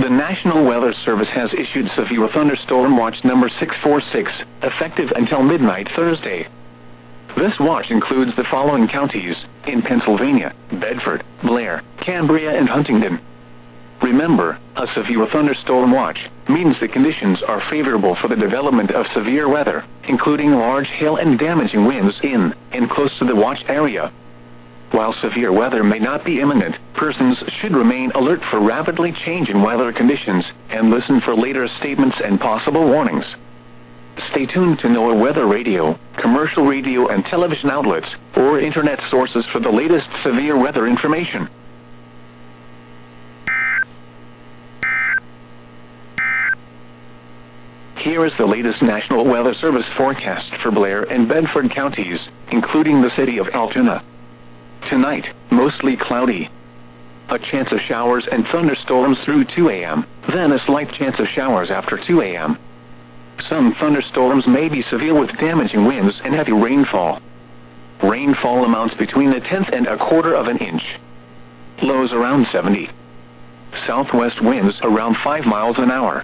The National Weather Service has issued severe thunderstorm watch number 646, effective until midnight Thursday. This watch includes the following counties in Pennsylvania: Bedford, Blair, Cambria, and Huntingdon. Remember, a severe thunderstorm watch means the conditions are favorable for the development of severe weather, including large hail and damaging winds in and close to the watch area. While severe weather may not be imminent, persons should remain alert for rapidly changing weather conditions and listen for later statements and possible warnings. Stay tuned to NOAA Weather Radio, commercial radio and television outlets, or internet sources for the latest severe weather information. Here is the latest National Weather Service forecast for Blair and Bedford counties, including the city of Altoona. Tonight, mostly cloudy. A chance of showers and thunderstorms through 2 a.m., then a slight chance of showers after 2 a.m. Some thunderstorms may be severe with damaging winds and heavy rainfall. Rainfall amounts between a tenth and a quarter of an inch. Lows around 70. Southwest winds around 5 miles an hour.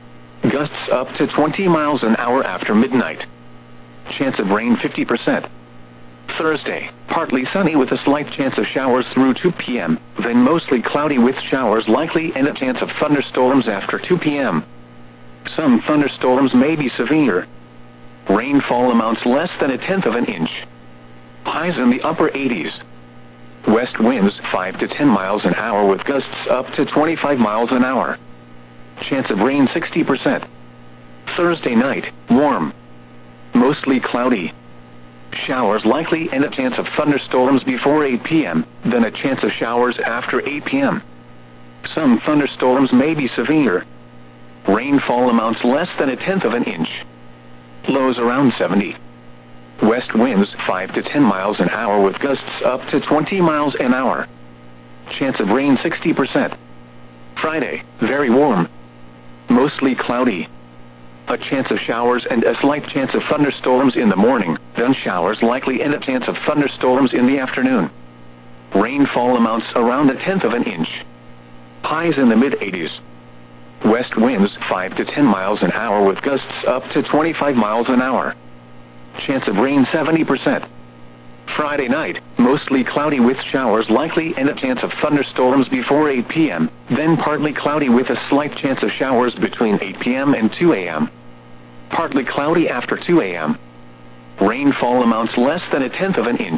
Gusts up to 20 miles an hour after midnight. Chance of rain 50%. Thursday, partly sunny with a slight chance of showers through 2 p.m., then mostly cloudy with showers likely and a chance of thunderstorms after 2 p.m. Some thunderstorms may be severe. Rainfall amounts less than a tenth of an inch. Highs in the upper 80s. West winds 5 to 10 miles an hour with gusts up to 25 miles an hour. Chance of rain 60%. Thursday night, warm. Mostly cloudy. Showers likely and a chance of thunderstorms before 8 p.m., then a chance of showers after 8 p.m. Some thunderstorms may be severe. Rainfall amounts less than a tenth of an inch. Lows around 70. West winds 5 to 10 miles an hour with gusts up to 20 miles an hour. Chance of rain 60%. Friday, very warm. Mostly cloudy. A chance of showers and a slight chance of thunderstorms in the morning, then showers likely and a chance of thunderstorms in the afternoon. Rainfall amounts around a tenth of an inch. Highs in the mid-80s. West winds 5 to 10 miles an hour with gusts up to 25 miles an hour. Chance of rain 70%. Friday night, mostly cloudy with showers likely and a chance of thunderstorms before 8 p.m., then partly cloudy with a slight chance of showers between 8 p.m. and 2 a.m. Partly cloudy after 2 a.m. Rainfall amounts less than a tenth of an inch.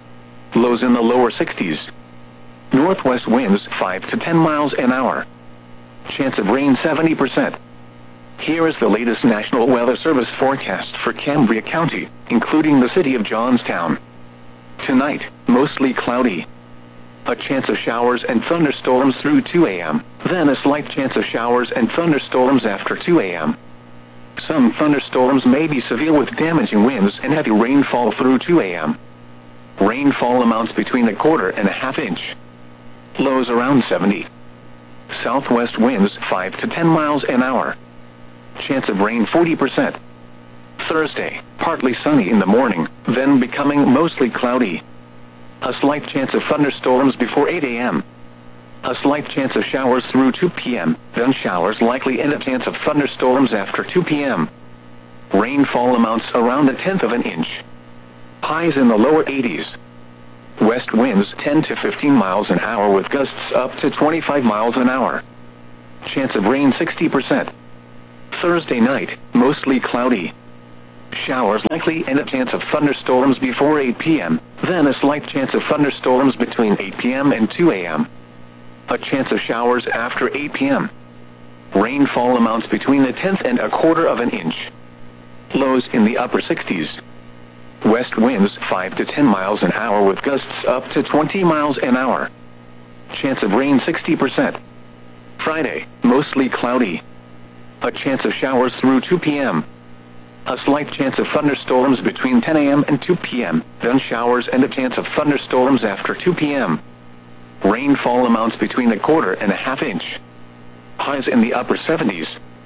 Lows in the lower 60s. Northwest winds 5 to 10 miles an hour. Chance of rain 70%. Here is the latest National Weather Service forecast for Cambria County, including the city of Johnstown. Tonight, mostly cloudy. A chance of showers and thunderstorms through 2 a.m., then a slight chance of showers and thunderstorms after 2 a.m. Some thunderstorms may be severe with damaging winds and heavy rainfall through 2 a.m. Rainfall amounts between a quarter and a half inch. Lows around 70. Southwest winds 5 to 10 miles an hour. Chance of rain 40%. Thursday, partly sunny in the morning, then becoming mostly cloudy. A slight chance of thunderstorms before 8 a.m. A slight chance of showers through 2 p.m., then showers likely and a chance of thunderstorms after 2 p.m. Rainfall amounts around a tenth of an inch. Highs in the lower 80s. West winds 10 to 15 miles an hour with gusts up to 25 miles an hour. Chance of rain 60%. Thursday night, mostly cloudy. Showers likely and a chance of thunderstorms before 8 p.m., then a slight chance of thunderstorms between 8 p.m. and 2 a.m. A chance of showers after 8 p.m. Rainfall amounts between a tenth and a quarter of an inch. Lows in the upper 60s. West winds 5 to 10 miles an hour with gusts up to 20 miles an hour. Chance of rain 60%. Friday, mostly cloudy. A chance of showers through 2 p.m. A slight chance of thunderstorms between 10 a.m. and 2 p.m., then showers and a chance of thunderstorms after 2 p.m. Rainfall amounts between a quarter and a half inch. Highs in the upper 70s.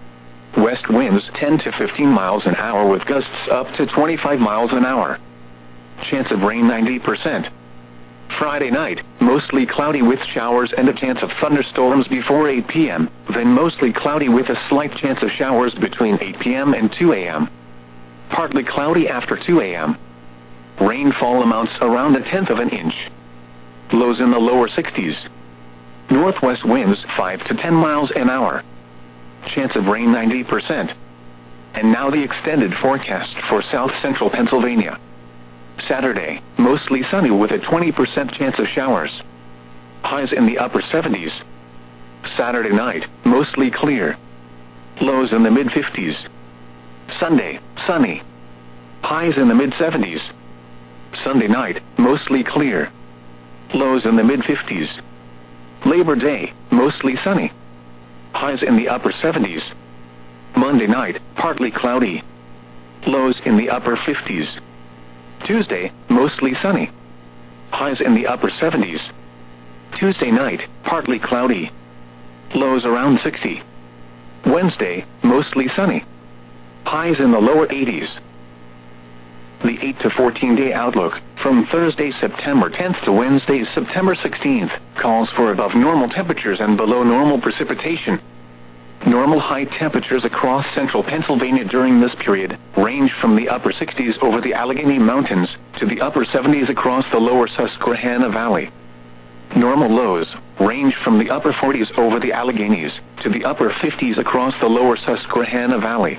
West winds 10 to 15 miles an hour with gusts up to 25 miles an hour. Chance of rain 90%. Friday night, mostly cloudy with showers and a chance of thunderstorms before 8 p.m., then mostly cloudy with a slight chance of showers between 8 p.m. and 2 a.m. Partly cloudy after 2 a.m. Rainfall amounts around 1/10 of an inch. Lows in the lower 60s. Northwest winds 5 to 10 miles an hour. Chance of rain 90%. And now the extended forecast for south central Pennsylvania. Saturday, mostly sunny with a 20% chance of showers. Highs in the upper 70s. Saturday night, mostly clear. Lows in the mid-50s. Sunday, sunny. Highs in the mid-70s. Sunday night, mostly clear. Lows in the mid-50s. Labor Day, mostly sunny. Highs in the upper 70s. Monday night, partly cloudy. Lows in the upper 50s. Tuesday, mostly sunny. Highs in the upper 70s. Tuesday night, partly cloudy. Lows around 60. Wednesday, mostly sunny. Highs in the lower 80s. The 8 to 14 day outlook, from Thursday September 10th to Wednesday September 16th, calls for above normal temperatures and below normal precipitation. Normal high temperatures across central Pennsylvania during this period range from the upper 60s over the Allegheny Mountains to the upper 70s across the lower Susquehanna Valley. Normal lows range from the upper 40s over the Alleghenies to the upper 50s across the lower Susquehanna Valley.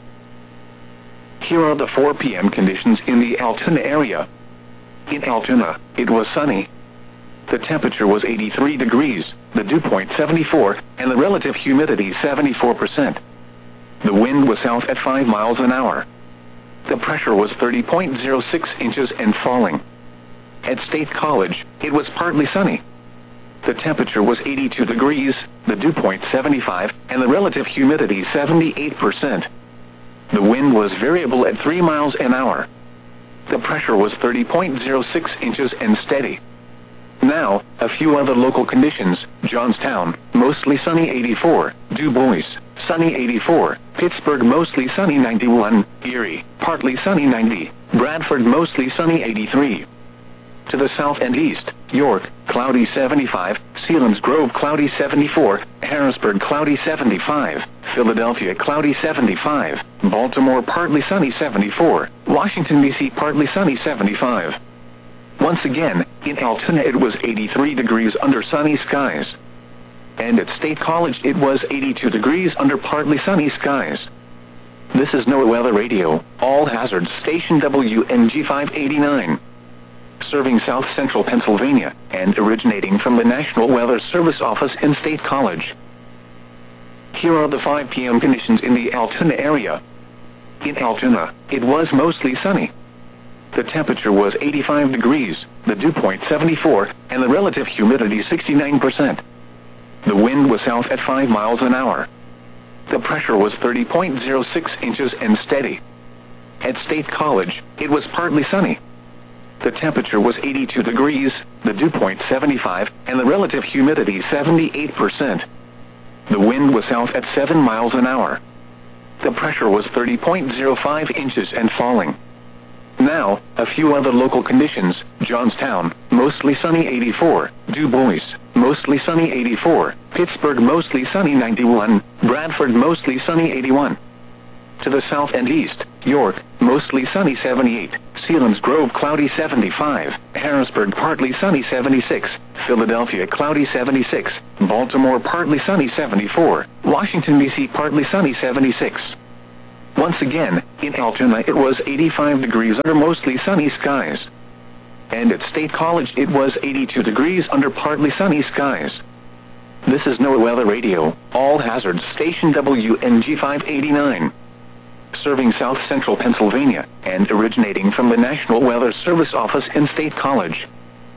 Here are the 4 p.m. conditions in the Altoona area. In Altoona, it was sunny. The temperature was 83 degrees, the dew point 74, and the relative humidity 74%. The wind was south at 5 miles an hour. The pressure was 30.06 inches and falling. At State College, it was partly sunny. The temperature was 82 degrees, the dew point 75, and the relative humidity 78%. The wind was variable at 3 miles an hour. The pressure was 30.06 inches and steady. Now, a few other local conditions. Johnstown, mostly sunny 84. Du Bois, sunny 84. Pittsburgh, mostly sunny 91. Erie, partly sunny 90. Bradford, mostly sunny 83. To the south and east, York, cloudy 75. Selinsgrove, cloudy 74. Harrisburg, cloudy 75. Philadelphia, cloudy 75. Baltimore, partly sunny 74. Washington, D.C., partly sunny 75. Once again, in Altoona it was 83 degrees under sunny skies. And at State College it was 82 degrees under partly sunny skies. This is NOAA Weather Radio, all hazards station WNG 589. Serving south central Pennsylvania, and originating from the National Weather Service office in State College. Here are the 5 p.m. conditions in the Altoona area. In Altoona, it was mostly sunny. The temperature was 85 degrees, the dew point 74, and the relative humidity 69%. The wind was south at 5 miles an hour. The pressure was 30.06 inches and steady. At State College, it was partly sunny. The temperature was 82 degrees, the dew point 75, and the relative humidity 78%. The wind was south at 7 miles an hour. The pressure was 30.05 inches and falling. Now, a few other local conditions. Johnstown, mostly sunny 84. Du Bois, mostly sunny 84. Pittsburgh, mostly sunny 91. Bradford, mostly sunny 81. To the south and east, York, mostly sunny 78. Selinsgrove, cloudy 75. Harrisburg, partly sunny 76. Philadelphia, cloudy 76. Baltimore, partly sunny 74. Washington, D.C., partly sunny 76. Once again, in Altoona it was 85 degrees under mostly sunny skies. And at State College it was 82 degrees under partly sunny skies. This is NOAA Weather Radio, all hazards station WNG 589. Serving south central Pennsylvania, and originating from the National Weather Service office in State College.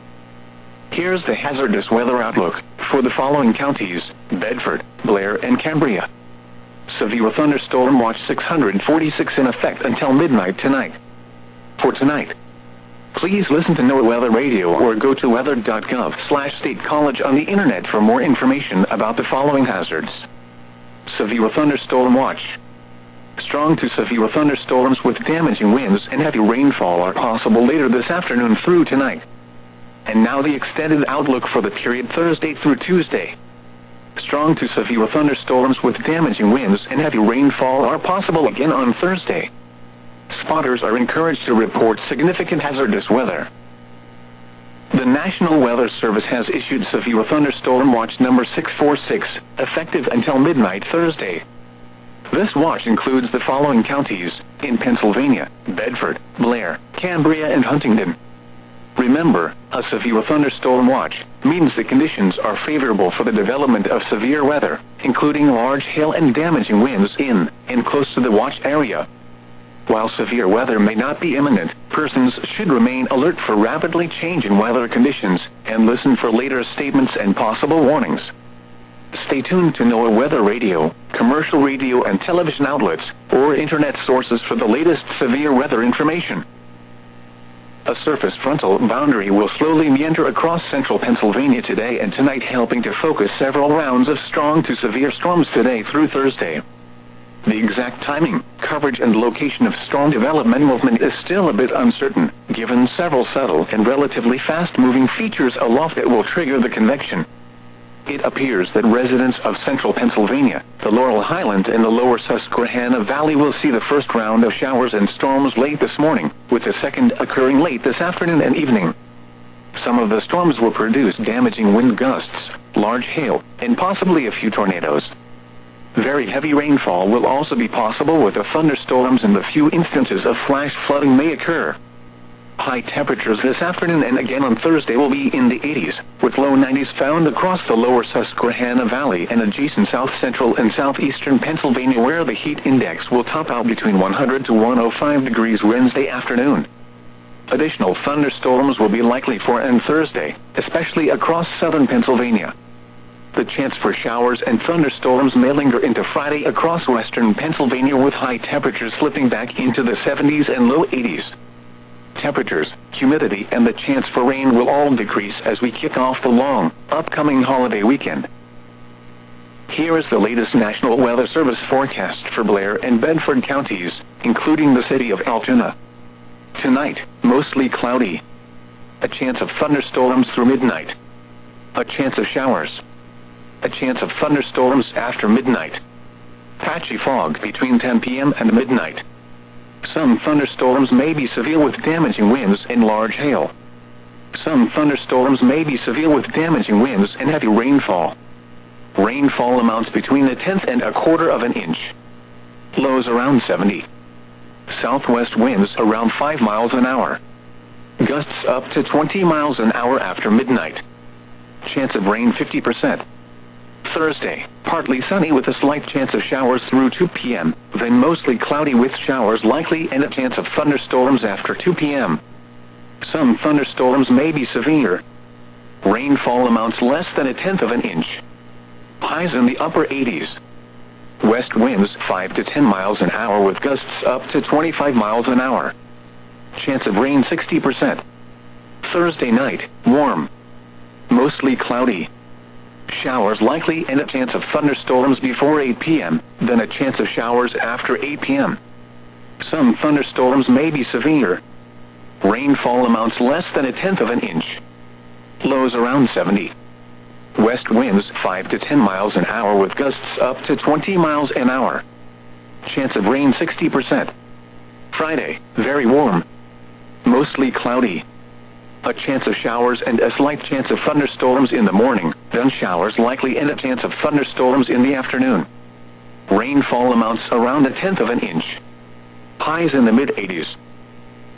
Here's the hazardous weather outlook for the following counties: Bedford, Blair, and Cambria. Severe thunderstorm watch 646 in effect until midnight tonight. For tonight, please listen to NOAA Weather Radio or go to weather.gov/State College on the internet for more information about the following hazards. Severe thunderstorm watch. Strong to severe thunderstorms with damaging winds and heavy rainfall are possible later this afternoon through tonight. And now the extended outlook for the period Thursday through Tuesday. Strong to severe thunderstorms with damaging winds and heavy rainfall are possible again on Thursday. Spotters are encouraged to report significant hazardous weather. The National Weather Service has issued Severe Thunderstorm Watch number 646, effective until midnight Thursday. This watch includes the following counties in Pennsylvania: Bedford, Blair, Cambria, and Huntingdon. Remember, a severe thunderstorm watch means the conditions are favorable for the development of severe weather, including large hail and damaging winds in and close to the watch area. While severe weather may not be imminent, persons should remain alert for rapidly changing weather conditions and listen for later statements and possible warnings. Stay tuned to NOAA Weather Radio, commercial radio and television outlets, or internet sources for the latest severe weather information. A surface frontal boundary will slowly meander across central Pennsylvania today and tonight, helping to focus several rounds of strong to severe storms today through Thursday. The exact timing, coverage, and location of storm development movement is still a bit uncertain, given several subtle and relatively fast-moving features aloft that will trigger the convection. It appears that residents of central Pennsylvania, the Laurel Highland, and the lower Susquehanna Valley will see the first round of showers and storms late this morning, with the second occurring late this afternoon and evening. Some of the storms will produce damaging wind gusts, large hail, and possibly a few tornadoes. Very heavy rainfall will also be possible, with the thunderstorms and the few instances of flash flooding may occur. High temperatures this afternoon and again on Thursday will be in the 80s, with low 90s found across the lower Susquehanna Valley and adjacent south-central and southeastern Pennsylvania, where the heat index will top out between 100 to 105 degrees Wednesday afternoon. Additional thunderstorms will be likely for Thursday, especially across southern Pennsylvania. The chance for showers and thunderstorms may linger into Friday across western Pennsylvania, with high temperatures slipping back into the 70s and low 80s. Temperatures, humidity, and the chance for rain will all decrease as we kick off the long, upcoming holiday weekend. Here is the latest National Weather Service forecast for Blair and Bedford counties, including the city of Altoona. Tonight, mostly cloudy. A chance of thunderstorms through midnight. A chance of showers. A chance of thunderstorms after midnight. Patchy fog between 10 p.m. and midnight. Some thunderstorms may be severe with damaging winds and large hail. Some thunderstorms may be severe with damaging winds and heavy rainfall. Rainfall amounts between a tenth and a quarter of an inch. Lows around 70. Southwest winds around 5 miles an hour. Gusts up to 20 miles an hour after midnight. Chance of rain 50%. Thursday, partly sunny with a slight chance of showers through 2 p.m., then mostly cloudy with showers likely and a chance of thunderstorms after 2 p.m. Some thunderstorms may be severe. Rainfall amounts less than a tenth of an inch. Highs in the upper 80s. West winds 5 to 10 miles an hour with gusts up to 25 miles an hour. Chance of rain 60%. Thursday night, warm. Mostly cloudy. Showers likely and a chance of thunderstorms before 8 p.m., then a chance of showers after 8 p.m. Some thunderstorms may be severe. Rainfall amounts less than a tenth of an inch. Lows around 70. West winds 5 to 10 miles an hour with gusts up to 20 miles an hour. Chance of rain 60%. Friday, very warm. Mostly cloudy. A chance of showers and a slight chance of thunderstorms in the morning, then showers likely and a chance of thunderstorms in the afternoon. Rainfall amounts around a tenth of an inch. Highs in the mid-80s.